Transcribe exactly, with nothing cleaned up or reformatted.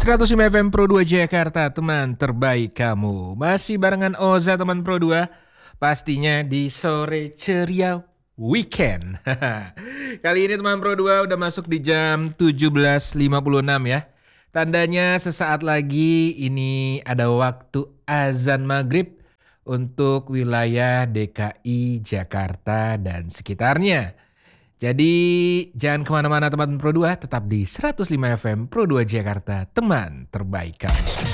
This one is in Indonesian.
seratus lima F M Pro dua Jakarta, teman terbaik kamu. Masih barengan Oza teman Pro dua. Pastinya di sore ceria weekend. Kali ini teman Pro dua udah masuk di jam tujuh belas lima puluh enam ya. Tandanya sesaat lagi ini ada waktu azan maghrib untuk wilayah D K I Jakarta dan sekitarnya. Jadi jangan kemana-mana teman Pro dua, tetap di seratus lima F M Pro dua Jakarta, teman terbaik kamu.